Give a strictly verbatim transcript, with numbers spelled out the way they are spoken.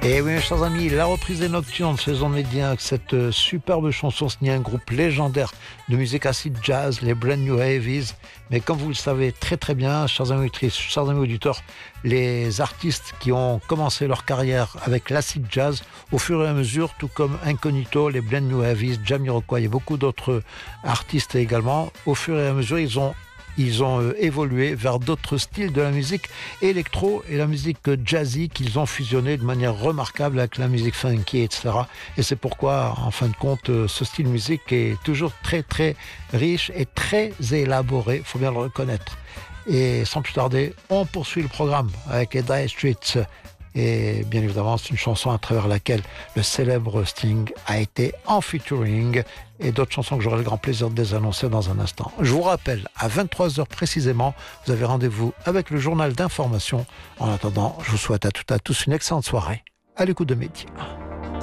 Et oui, mes chers amis, la reprise des Nocturnes, saison média, avec cette euh, superbe chanson signée un groupe légendaire de musique acid jazz, les Brand New Heavies. Mais comme vous le savez très très bien, chers amis auditrices, chers amis auditeurs, les artistes qui ont commencé leur carrière avec l'acid jazz, au fur et à mesure, tout comme Incognito, les Brand New Heavies, Jamiroquai et beaucoup d'autres artistes également, au fur et à mesure, ils ont Ils ont euh, évolué vers d'autres styles de la musique électro et la musique jazzy qu'ils ont fusionné de manière remarquable avec la musique funky, et cetera. Et c'est pourquoi, en fin de compte, euh, ce style de musique est toujours très très riche et très élaboré, il faut bien le reconnaître. Et sans plus tarder, on poursuit le programme avec les Dire Straits. Et bien évidemment, c'est une chanson à travers laquelle le célèbre Sting a été en featuring, et d'autres chansons que j'aurai le grand plaisir de désannoncer dans un instant. Je vous rappelle, à vingt-trois heures précisément, vous avez rendez-vous avec le journal d'information. En attendant, je vous souhaite à toutes et à tous une excellente soirée à l'écoute de Média.